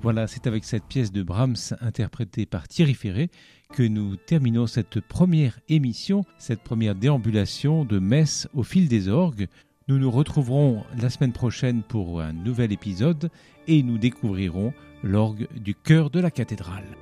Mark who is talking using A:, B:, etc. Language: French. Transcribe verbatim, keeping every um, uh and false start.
A: Voilà, c'est avec cette pièce de Brahms interprétée par Thierry Ferré que nous terminons cette première émission, cette première déambulation de Metz au fil des orgues. Nous nous retrouverons la semaine prochaine pour un nouvel épisode et nous découvrirons l'orgue du chœur de la cathédrale.